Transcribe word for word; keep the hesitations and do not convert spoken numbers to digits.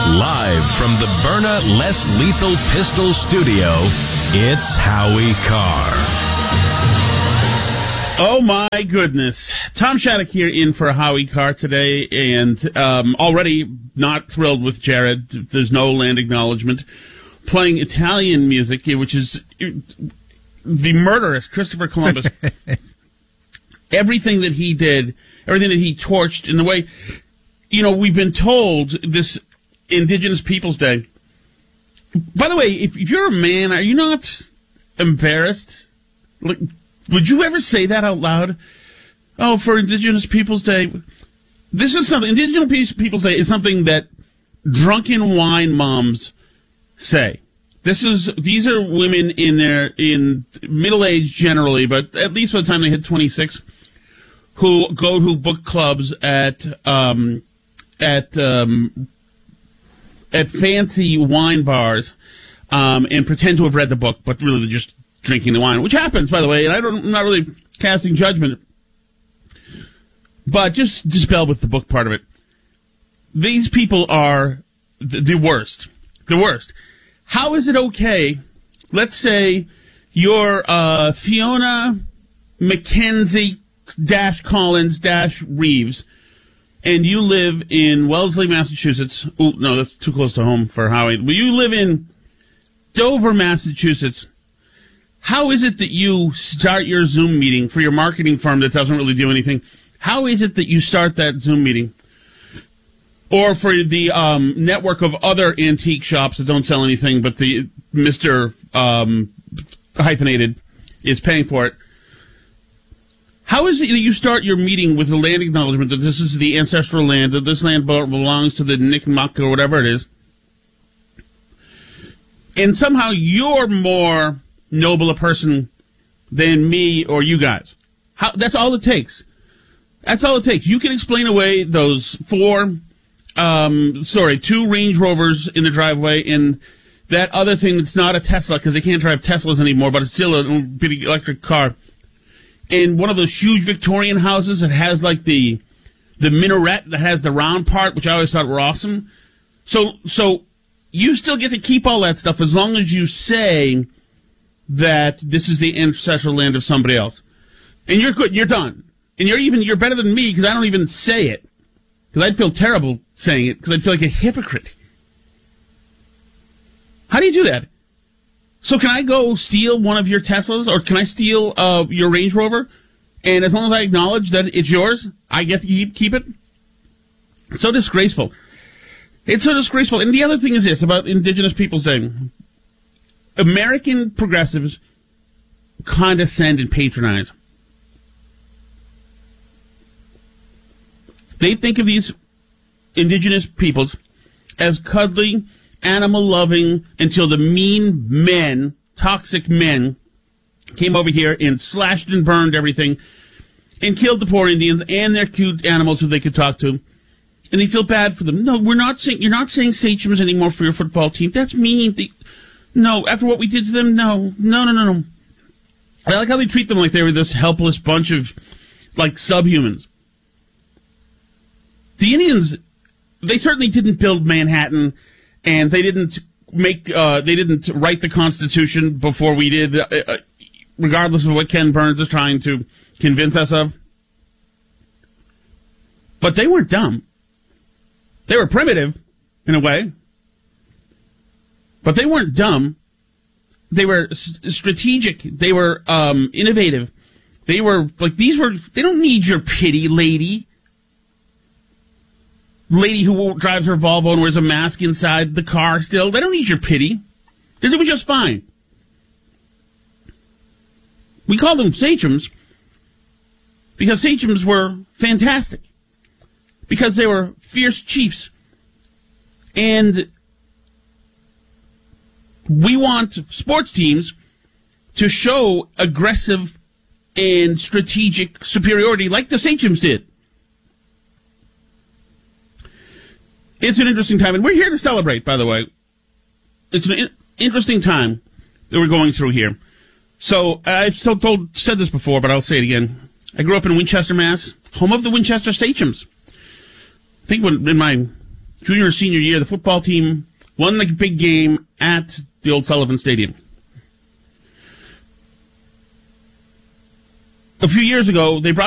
Live from the Byrna Less Lethal Pistol Studio, it's Howie Carr. Oh, my goodness. Tom Shattuck here in for Howie Carr today, and um, already not thrilled with Jared. There's no land acknowledgement. Playing Italian music, which is the murderous Christopher Columbus. Everything that he did, everything that he torched in the way, you know, we've been told this Indigenous Peoples Day. By the way, if, if you're a man, are you not embarrassed? Like, would you ever say that out loud? Oh, for Indigenous Peoples Day. This is something, Indigenous Peoples Day is something that drunken wine moms say. This is, these are women in their, in middle age generally, but at least by the time they hit twenty-six, who go to book clubs at, um, at, um, at fancy wine bars, um, and pretend to have read the book, but really they're just drinking the wine, which happens, by the way, and I don't, I'm not really casting judgment, but just dispel with the book part of it. These people are the, the worst. The worst. How is it okay? Let's say you're uh, Fiona Mackenzie dash Collins dash Reeves, and you live in Wellesley, Massachusetts. Oh, no, that's too close to home for Howie. But you live in Dover, Massachusetts. How is it that you start your Zoom meeting for your marketing firm that doesn't really do anything? How is it that you start that Zoom meeting? Or for the um, network of other antique shops that don't sell anything, but the Mister Um, hyphenated is paying for it. How is it that you start your meeting with a land acknowledgement that this is the ancestral land, that this land belongs to the Nipmuc or whatever it is, and somehow you're more noble a person than me or you guys? How, that's all it takes. That's all it takes. You can explain away those four... Um, sorry, two Range Rovers in the driveway, and that other thing that's not a Tesla, because they can't drive Teslas anymore, but it's still a big electric car. And one of those huge Victorian houses that has, like, the the minaret that has the round part, which I always thought were awesome. So, so you still get to keep all that stuff as long as you say that this is the ancestral land of somebody else. And you're good, you're done. And you're even, you're better than me, because I don't even say it. Because I'd feel terrible saying it, because I'd feel like a hypocrite. How do you do that? So can I go steal one of your Teslas, or can I steal uh, your Range Rover, and as long as I acknowledge that it's yours, I get to keep, keep it? It's so disgraceful. It's so disgraceful. And the other thing is this about Indigenous Peoples Day. American progressives condescend and patronize. They think of these indigenous peoples as cuddly, animal-loving, until the mean men, toxic men, came over here and slashed and burned everything and killed the poor Indians and their cute animals who they could talk to. And they feel bad for them. No, we're not saying, you're not saying sachems anymore for your football team. That's mean. They, no, after what we did to them, no. No, no, no, no. I like how they treat them like they were this helpless bunch of, like, subhumans. The Indians, they certainly didn't build Manhattan, and they didn't make, uh, they didn't write the Constitution before we did, uh, uh, regardless of what Ken Burns is trying to convince us of. But they weren't dumb. They were primitive, in a way. But they weren't dumb. They were s- strategic. They were um, innovative. They were, like, these were, they don't need your pity, lady. Lady who drives her Volvo and wears a mask inside the car still. They don't need your pity. They're doing just fine. We call them sachems because sachems were fantastic. Because they were fierce chiefs. And we want sports teams to show aggressive and strategic superiority like the sachems did. It's an interesting time, and we're here to celebrate, by the way. It's an in- interesting time that we're going through here. So, I've so told, said this before, but I'll say it again. I grew up in Winchester, Mass., home of the Winchester Sachems. I think when, in my junior or senior year, the football team won the big game at the old Sullivan Stadium. A few years ago, they brought